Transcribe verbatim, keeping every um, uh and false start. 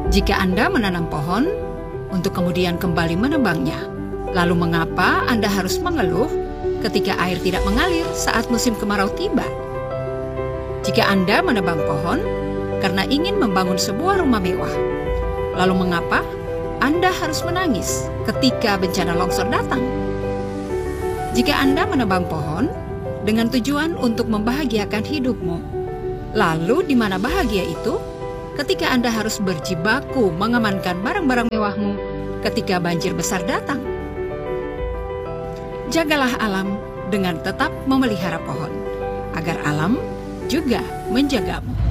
Jika Anda menanam pohon untuk kemudian kembali menebangnya, lalu mengapa Anda harus mengeluh ketika air tidak mengalir saat musim kemarau tiba? Jika Anda menebang pohon karena ingin membangun sebuah rumah mewah, lalu mengapa Anda harus menangis ketika bencana longsor datang? Jika Anda menebang pohon dengan tujuan untuk membahagiakan hidupmu, lalu di mana bahagia itu ketika Anda harus berjibaku mengamankan barang-barang mewahmu ketika banjir besar datang? Jagalah alam dengan tetap memelihara pohon, agar alam juga menjagamu.